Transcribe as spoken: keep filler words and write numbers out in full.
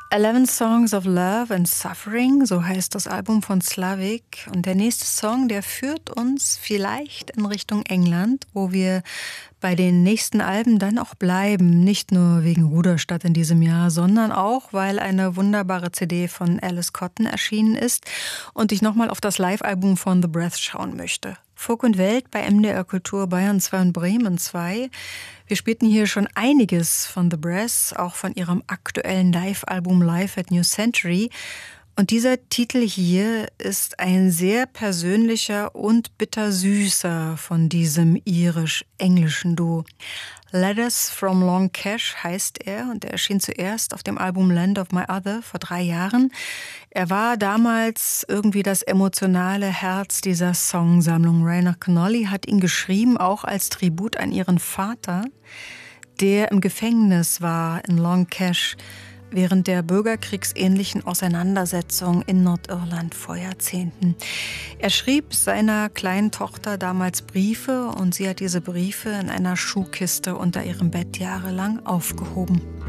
Eleven Songs of Love and Suffering, so heißt das Album von Slavic. Und der nächste Song, der führt uns vielleicht in Richtung England, wo wir bei den nächsten Alben dann auch bleiben. Nicht nur wegen Ruderstadt in diesem Jahr, sondern auch, weil eine wunderbare C D von Alice Cotton erschienen ist und ich nochmal auf das Live-Album von The Breath schauen möchte. Folk und Welt bei M D R Kultur Bayern zwei und Bremen zwei. Wir spielten hier schon einiges von The Breath, auch von ihrem aktuellen Live-Album Live at New Century. Und dieser Titel hier ist ein sehr persönlicher und bittersüßer von diesem irisch-englischen Duo. Letters from Long Cash heißt er und er erschien zuerst auf dem Album Land of My Other vor drei Jahren. Er war damals irgendwie das emotionale Herz dieser Songsammlung. Raina Connolly hat ihn geschrieben, auch als Tribut an ihren Vater, der im Gefängnis war in Long Cash während der bürgerkriegsähnlichen Auseinandersetzung in Nordirland vor Jahrzehnten. Er schrieb seiner kleinen Tochter damals Briefe und sie hat diese Briefe in einer Schuhkiste unter ihrem Bett jahrelang aufgehoben.